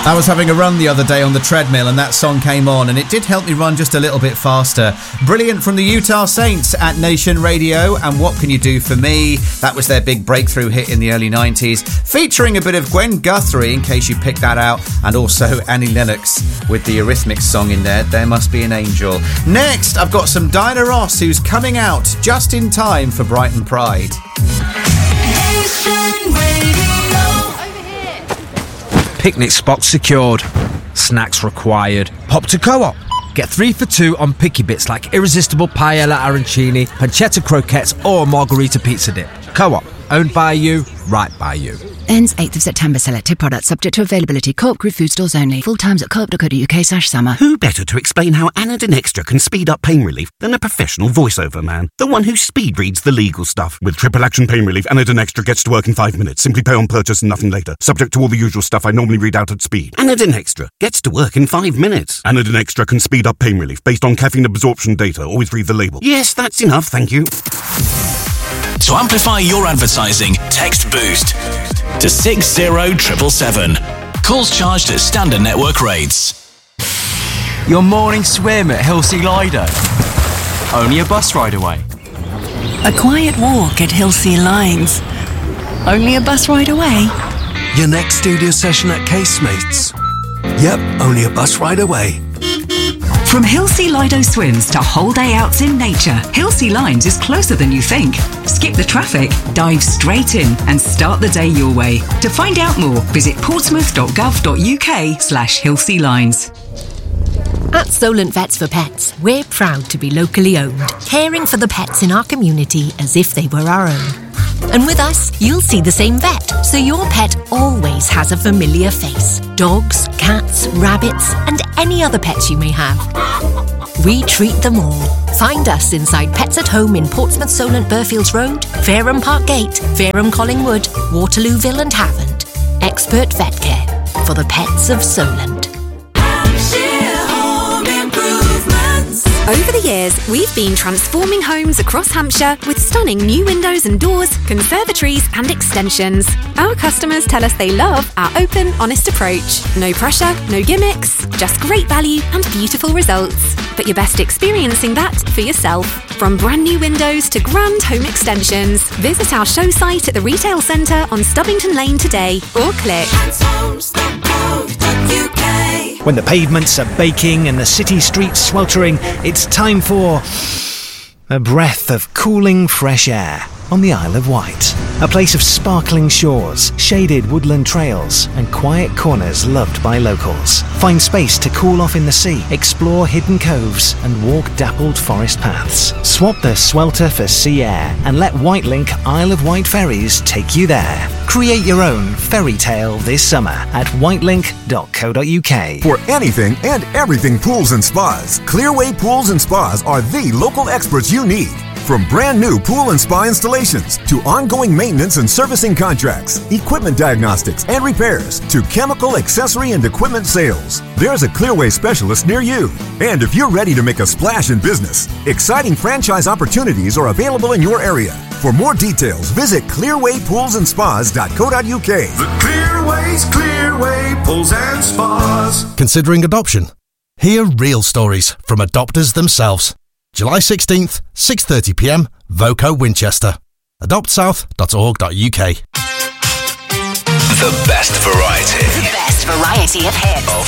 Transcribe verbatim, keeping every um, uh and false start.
I was having a run the other day on the treadmill and that song came on and it did help me run just a little bit faster. Brilliant from the Utah Saints at Nation Radio and What Can You Do For Me? That was their big breakthrough hit in the early nineties, featuring a bit of Gwen Guthrie, in case you picked that out, and also Annie Lennox with the Eurythmics song in there, There Must Be an Angel. Next, I've got some Diana Ross, who's coming out just in time for Brighton Pride. Nation Radio. Picnic spots secured. Snacks required. Pop to Co-op. Get three for two on picky bits like irresistible paella arancini, pancetta croquettes or margarita pizza dip. Co-op. Owned by you, right by you. Ends eighth of September. Selected products subject to availability. Co-op Group food stores only. Full times at co op dot co dot uk slash summer. Who better to explain how Anadin Extra can speed up pain relief than a professional voiceover man? The one who speed reads the legal stuff. With triple action pain relief, Anadin Extra gets to work in five minutes. Simply pay on purchase and nothing later. Subject to all the usual stuff I normally read out at speed. Anadin Extra gets to work in five minutes. Anadin Extra can speed up pain relief based on caffeine absorption data. Always read the label. Yes, that's enough, thank you. To amplify your advertising, text BOOST to six zero seven seven seven. Calls charged at standard network rates. Your morning swim at Hilsea Lido. Only a bus ride away. A quiet walk at Hilsea Lines. Only a bus ride away. Your next studio session at Casemates. Yep, only a bus ride away. From Hilsea Lido swims to whole day outs in nature, Hilsea Lines is closer than you think. Skip the traffic, dive straight in and start the day your way. To find out more, visit portsmouth dot gov dot uk slash Hilsea Lines. At Solent Vets for Pets, we're proud to be locally owned, caring for the pets in our community as if they were our own. And with us, you'll see the same vet, so your pet always has a familiar face. Dogs, cats, rabbits, and any other pets you may have. We treat them all. Find us inside Pets at Home in Portsmouth, Solent, Burfields Road, Fareham Park Gate, Fareham Collingwood, Waterlooville and Havant. Expert vet care for the pets of Solent. Over the years, we've been transforming homes across Hampshire with stunning new windows and doors, conservatories and extensions. Our customers tell us they love our open, honest approach. No pressure, no gimmicks, just great value and beautiful results. But you're best experiencing that for yourself. From brand new windows to grand home extensions, visit our show site at the Retail Centre on Stubbington Lane today or click. When the pavements are baking and the city streets sweltering, it's time for a breath of cooling fresh air on the Isle of Wight. A place of sparkling shores, shaded woodland trails and quiet corners loved by locals. Find space to cool off in the sea, explore hidden coves and walk dappled forest paths. Swap the swelter for sea air and let Whitelink Isle of Wight ferries take you there. Create your own fairy tale this summer at whitelink dot co dot uk. For anything and everything pools and spas, Clearway Pools and Spas are the local experts you need. From brand new pool and spa installations to ongoing maintenance and servicing contracts, equipment diagnostics and repairs to chemical, accessory and equipment sales, there's a Clearway specialist near you. And if you're ready to make a splash in business, exciting franchise opportunities are available in your area. For more details, visit clearway pools and spas dot co dot uk. The Clearway's Clearway Pools and Spas. Considering adoption? Hear real stories from adopters themselves. July sixteenth, six thirty p m, Voco Winchester. adopt south dot org dot uk. The best variety. The best variety of hits. Of